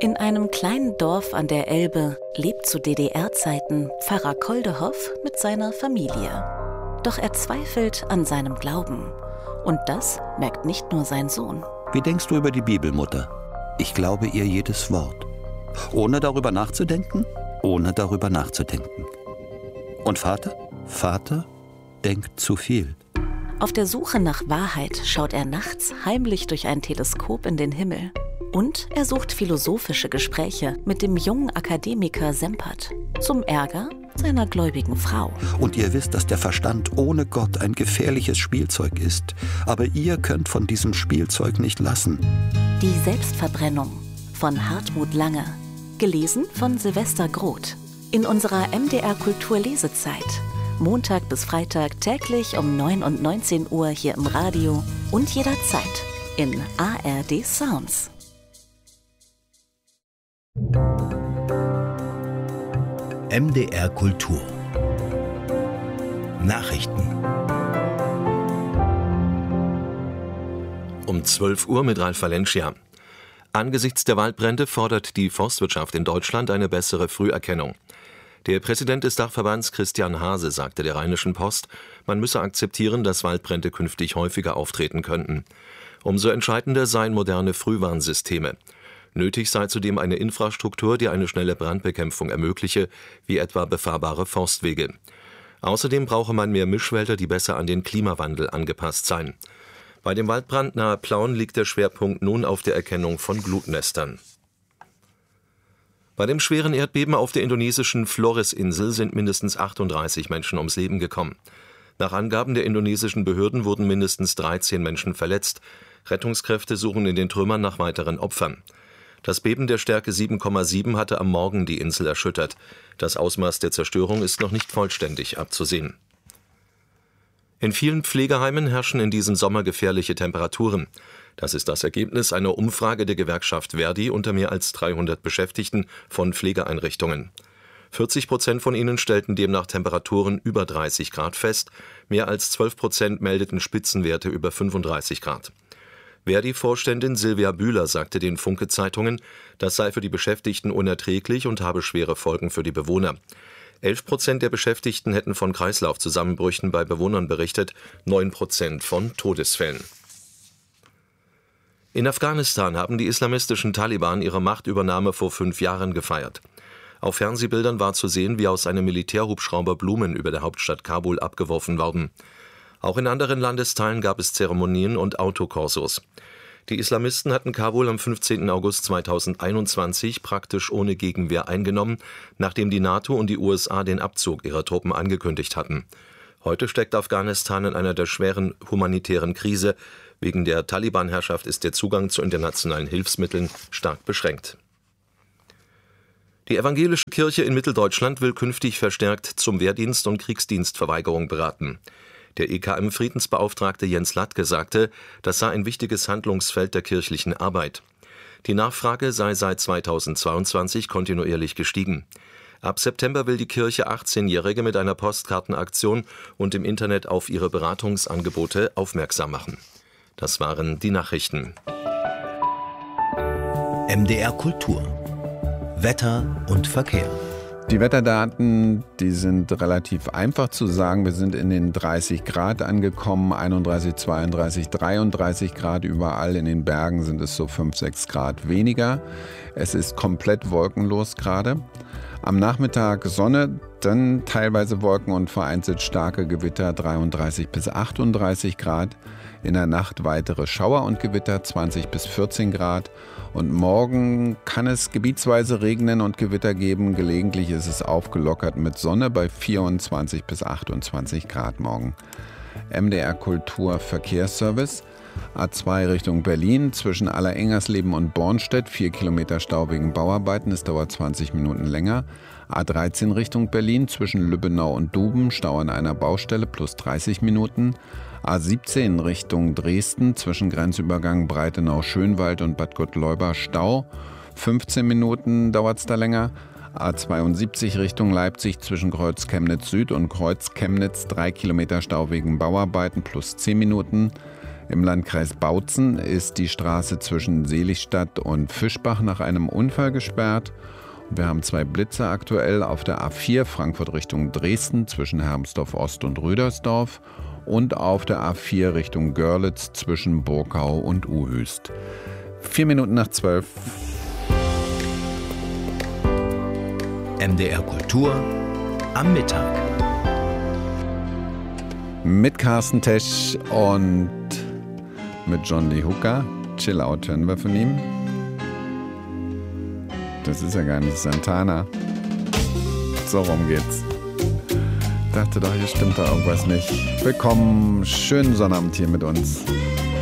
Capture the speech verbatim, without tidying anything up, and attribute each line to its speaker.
Speaker 1: In einem kleinen Dorf an der Elbe lebt zu D D R-Zeiten Pfarrer Koldehoff mit seiner Familie. Doch er zweifelt an seinem Glauben. Und das merkt nicht nur sein Sohn.
Speaker 2: Wie denkst du über die Bibel, Mutter? Ich glaube ihr jedes Wort. Ohne darüber nachzudenken? Ohne darüber nachzudenken. Und Vater? Vater denkt zu viel.
Speaker 1: Auf der Suche nach Wahrheit schaut er nachts heimlich durch ein Teleskop in den Himmel. Und er sucht philosophische Gespräche mit dem jungen Akademiker Sempert. Zum Ärger seiner gläubigen Frau.
Speaker 2: Und ihr wisst, dass der Verstand ohne Gott ein gefährliches Spielzeug ist. Aber ihr könnt von diesem Spielzeug nicht lassen.
Speaker 1: Die Selbstverbrennung von Hartmut Lange. Gelesen von Silvester Groth. In unserer M D R Kulturlesezeit. Montag bis Freitag täglich um neun und neunzehn Uhr hier im Radio und jederzeit in A R D Sounds.
Speaker 3: M D R Kultur Nachrichten.
Speaker 4: Um zwölf Uhr mit Ralf Valencia. Angesichts der Waldbrände fordert die Forstwirtschaft in Deutschland eine bessere Früherkennung. Der Präsident des Dachverbands Christian Hase sagte der Rheinischen Post, man müsse akzeptieren, dass Waldbrände künftig häufiger auftreten könnten. Umso entscheidender seien moderne Frühwarnsysteme. Nötig sei zudem eine Infrastruktur, die eine schnelle Brandbekämpfung ermögliche, wie etwa befahrbare Forstwege. Außerdem brauche man mehr Mischwälder, die besser an den Klimawandel angepasst seien. Bei dem Waldbrand nahe Plauen liegt der Schwerpunkt nun auf der Erkennung von Glutnestern. Bei dem schweren Erdbeben auf der indonesischen Flores-Insel sind mindestens achtunddreißig Menschen ums Leben gekommen. Nach Angaben der indonesischen Behörden wurden mindestens dreizehn Menschen verletzt. Rettungskräfte suchen in den Trümmern nach weiteren Opfern. Das Beben der Stärke sieben Komma sieben hatte am Morgen die Insel erschüttert. Das Ausmaß der Zerstörung ist noch nicht vollständig abzusehen. In vielen Pflegeheimen herrschen in diesem Sommer gefährliche Temperaturen. Das ist das Ergebnis einer Umfrage der Gewerkschaft Verdi unter mehr als dreihundert Beschäftigten von Pflegeeinrichtungen. vierzig Prozent von ihnen stellten demnach Temperaturen über dreißig Grad fest, mehr als zwölf Prozent meldeten Spitzenwerte über fünfunddreißig Grad. Verdi-Vorständin Silvia Bühler sagte den Funke-Zeitungen, das sei für die Beschäftigten unerträglich und habe schwere Folgen für die Bewohner. elf Prozent der Beschäftigten hätten von Kreislaufzusammenbrüchen bei Bewohnern berichtet, neun Prozent von Todesfällen. In Afghanistan haben die islamistischen Taliban ihre Machtübernahme vor fünf Jahren gefeiert. Auf Fernsehbildern war zu sehen, wie aus einem Militärhubschrauber Blumen über der Hauptstadt Kabul abgeworfen wurden. Auch in anderen Landesteilen gab es Zeremonien und Autokorsos. Die Islamisten hatten Kabul am fünfzehnten August zweitausendeinundzwanzig praktisch ohne Gegenwehr eingenommen, nachdem die NATO und die U S A den Abzug ihrer Truppen angekündigt hatten. Heute steckt Afghanistan in einer der schweren humanitären Krise. Wegen der Taliban-Herrschaft ist der Zugang zu internationalen Hilfsmitteln stark beschränkt. Die evangelische Kirche in Mitteldeutschland will künftig verstärkt zum Wehrdienst und Kriegsdienstverweigerung beraten. Der E K M-Friedensbeauftragte Jens Latke sagte, das sei ein wichtiges Handlungsfeld der kirchlichen Arbeit. Die Nachfrage sei seit zweitausendzweiundzwanzig kontinuierlich gestiegen. Ab September will die Kirche achtzehnjährige mit einer Postkartenaktion und im Internet auf ihre Beratungsangebote aufmerksam machen. Das waren die Nachrichten.
Speaker 3: M D R Kultur. Wetter und Verkehr.
Speaker 5: Die Wetterdaten, die sind relativ einfach zu sagen. Wir sind in den dreißig Grad angekommen, einunddreißig, zweiunddreißig, dreiunddreißig Grad überall. In den Bergen sind es so fünf, sechs Grad weniger. Es ist komplett wolkenlos gerade. Am Nachmittag Sonne, dann teilweise Wolken und vereinzelt starke Gewitter, dreiunddreißig bis achtunddreißig Grad. In der Nacht weitere Schauer und Gewitter, zwanzig bis vierzehn Grad. Und morgen kann es gebietsweise regnen und Gewitter geben. Gelegentlich ist es aufgelockert mit Sonne bei vierundzwanzig bis achtundzwanzig Grad morgen. M D R Kultur Verkehrsservice. A zwei Richtung Berlin zwischen Allerengersleben und Bornstedt, vier Kilometer Stau wegen Bauarbeiten, es dauert zwanzig Minuten länger. A dreizehn Richtung Berlin zwischen Lübbenau und Duben, Stau an einer Baustelle plus dreißig Minuten. A siebzehn Richtung Dresden zwischen Grenzübergang Breitenau-Schönwald und Bad Gottleuba, Stau, fünfzehn Minuten dauert es da länger. A zweiundsiebzig Richtung Leipzig zwischen Kreuz Chemnitz Süd und Kreuz Chemnitz, drei Kilometer Stau wegen Bauarbeiten plus zehn Minuten. Im Landkreis Bautzen ist die Straße zwischen Seligstadt und Fischbach nach einem Unfall gesperrt. Wir haben zwei Blitze aktuell auf der A vier Frankfurt Richtung Dresden zwischen Hermsdorf Ost und Rüdersdorf und auf der A vier Richtung Görlitz zwischen Burkau und Uhüst. Vier Minuten nach zwölf.
Speaker 3: M D R Kultur am Mittag.
Speaker 5: Mit Carsten Tesch und mit John Lee Hooker. Chill Out hören wir von ihm. Das ist ja gar nicht Santana. So rum geht's. Dachte doch, hier stimmt da irgendwas nicht. Willkommen, schönen Sonnabend hier mit uns.